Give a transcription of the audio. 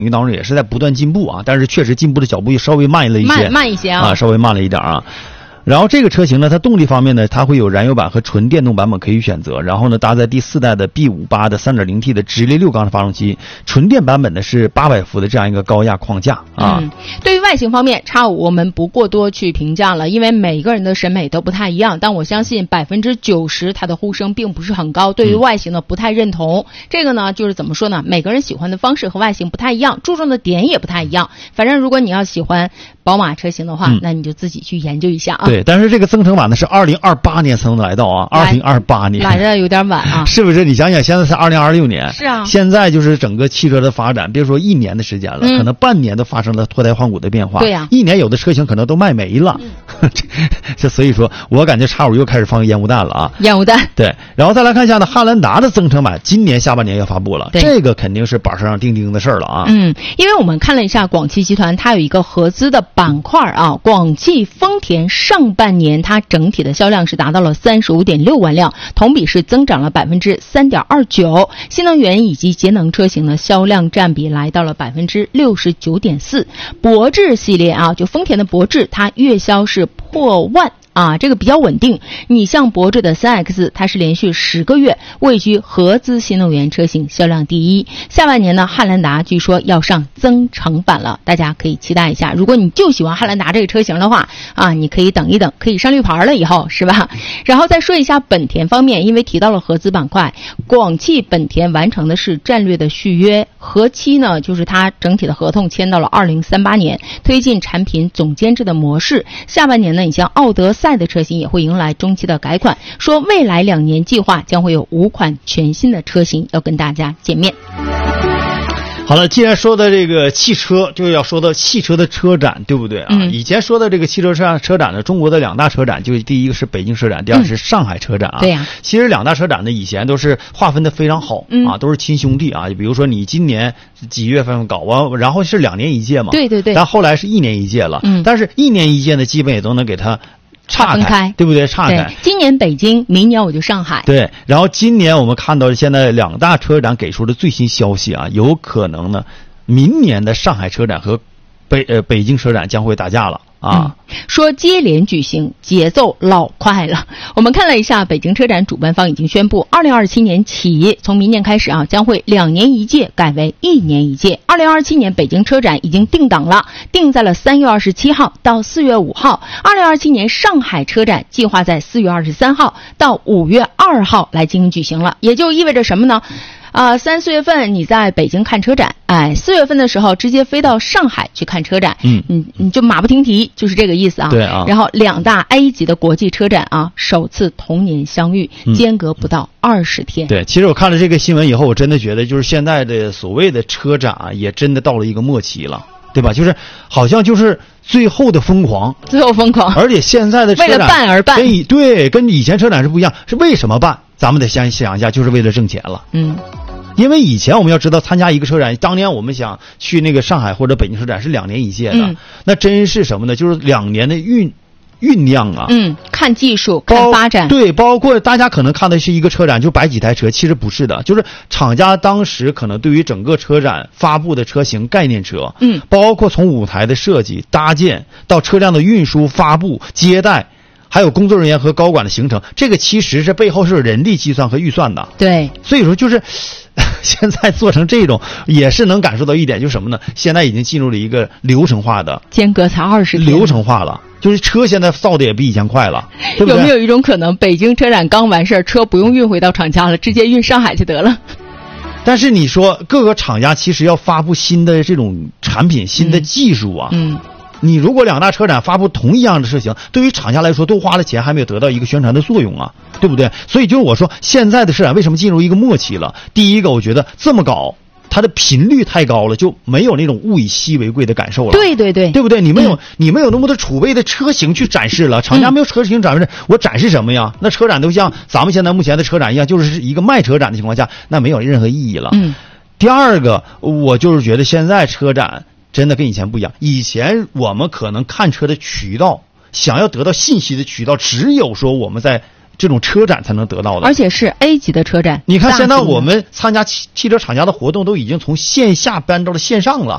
领域当中也是在不断进步啊，但是确实进步的脚步稍微慢了一些， 慢一些啊， 稍微慢了一点啊。然后这个车型呢，它动力方面呢，它会有燃油版和纯电动版本可以选择。然后呢，搭载第4代的 B58的 3.0T 的直列6缸的发动机，纯电版本呢是800伏的这样一个高压框架啊。 对于外形方面，X5我们不过多去评价了，因为每个人的审美都不太一样。但我相信90%它的呼声并不是很高，对于外形呢不太认同。这个呢就是怎么说呢？每个人喜欢的方式和外形不太一样，注重的点也不太一样。反正如果你要喜欢宝马车型的话，那你就自己去研究一下啊。 对，但是这个增程版呢是2028年才能来到啊，2028年来的有点晚啊， 是不是？你想想，现在才2026年， 是啊， 现在就是整个汽车的发展，别说1年的时间了，可能半年都发生了脱胎换骨的变化。 对呀 ，1年有的车型可能都卖没了。这所以说我感觉X5又开始放烟雾弹了啊！ 烟雾弹。 对，然后再来看一下呢，汉兰达的增程版今年下半年要发布了，这个肯定是板上钉钉的事儿了啊。 因为我们看了一下广汽集团，它有一个合资的板块啊，广汽丰田上半年它整体的销量是达到了35.6万辆，同比是增长了3.29%，新能源以及节能车型的销量占比来到了69.4%。博智系列啊，就丰田的博智，它月销是破万。这个比较稳定。你像博智的 3X， 它是连续10个月位居合资新能源车型销量第一。下半年呢，汉兰达据说要上增程版了，大家可以期待一下。如果你就喜欢汉兰达这个车型的话你可以等一等，可以上绿牌了以后，是吧？然后再说一下本田方面，因为提到了合资板块，广汽本田完成的是战略的续约，合期呢就是它整体的合同签到了2038年，推进产品总监制的模式。下半年呢，你像奥德赛的车型也会迎来中期的改款，说未来2年计划将会有5款全新的车型要跟大家见面。 好了，既然说的这个汽车，就要说到汽车的车展，对不对啊？以前说的这个汽车车展呢，中国的2大车展，就第一个是北京车展，第二是上海车展啊。 对呀。 其实2大车展呢，以前都是划分的非常好都是亲兄弟啊。比如说你今年几月份搞完，然后是2年一届嘛。 对对对。 但后来是1年一届了。但是1年一届呢，基本也都能给它岔开，对不对？岔开。 今年北京，明年我就上海。 对，然后今年我们看到现在2大车展给出的最新消息啊，有可能呢，明年的上海车展和北京车展将会打架了。 说接连举行，节奏老快了。我们看了一下北京车展主办方已经宣布，2027年起，从明年开始将会2年一届改为1年一届。2027年北京车展已经定档了，定在了3月27号到4月5号。2027年上海车展计划在4月23号到5月2号来进行举行了，也就意味着什么呢？3、4月份你在北京看车展，4月份的时候直接飞到上海去看车展，你就马不停蹄，就是这个意思啊。 对啊。 然后2大 A 级的国际车展首次同年相遇，间隔不到20天。 对，其实我看了这个新闻以后，我真的觉得就是现在的所谓的车展也真的到了一个末期了，对吧？就是好像就是最后的疯狂，而且现在的车展为了办而办， 跟以前车展是不一样，是为什么办？咱们得先想一下，就是为了挣钱了。因为以前我们要知道参加一个车展，当年我们想去那个上海或者北京车展是2年一届的，那真是什么呢？就是2年的酝酿啊。 看技术，看发展。 对，包括大家可能看的是一个车展就摆几台车，其实不是的，就是厂家当时可能对于整个车展发布的车型概念车，包括从舞台的设计搭建到车辆的运输发布接待，还有工作人员和高管的行程，这个其实是背后是人力计算和预算的。 对， 所以说就是现在做成这种，也是能感受到一点，就是什么呢？现在已经进入了一个流程化的， 间隔才20天， 流程化了，就是车现在造的也比以前快了，对不对？ 有没有一种可能，北京车展刚完事儿，车不用运回到厂家了，直接运上海就得了？ 但是你说各个厂家其实要发布新的这种产品、新的技术啊。你如果2大车展发布同一样的车型，对于厂家来说都花了钱，还没有得到一个宣传的作用啊，对不对？所以就是我说现在的车展为什么进入一个末期了？第一个，我觉得这么搞，它的频率太高了，就没有那种物以稀为贵的感受了。 对对对， 对不对？你没有那么多储备的车型去展示了，厂家没有车型展示，我展示什么呀？那车展都像咱们现在目前的车展一样，就是一个卖车展的情况下，那没有任何意义了。第二个，我就是觉得现在车展真的跟以前不一样。以前我们可能看车的渠道，想要得到信息的渠道，只有说我们在这种车展才能得到的， 而且是 A 级的车展。 你看现在我们参加汽车厂家的活动都已经从线下搬到了线上了。